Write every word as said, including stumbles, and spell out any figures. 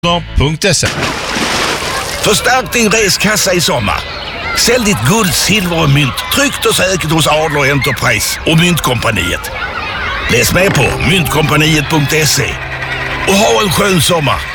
punkt se. Förstärk din reskassa i sommar. Sälj ditt guld, silver och mynt tryggt och säkert hos Adler Enterprise och Myntkompaniet. Läs med på myntkompaniet punkt se och ha en skön sommar.